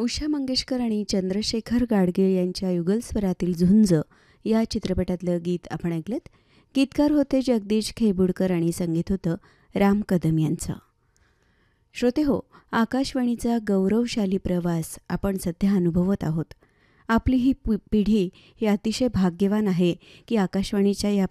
उषा मंगेशकर आणि चंद्रशेखर गाडगीळ यांच्या युगलस्वरातील झुंज या चित्रपटातलं गीत आपण ऐकलंत. गीतकार होते जगदीश खेबुडकर आणि संगीत होतं राम कदम यांचं. श्रोते हो, आकाशवाणीचा गौरवशाली प्रवास आपण सध्या अनुभवत आहोत. आपली ही पिढी ही अतिशय भाग्यवान आहे की आकाशवाणीच्या या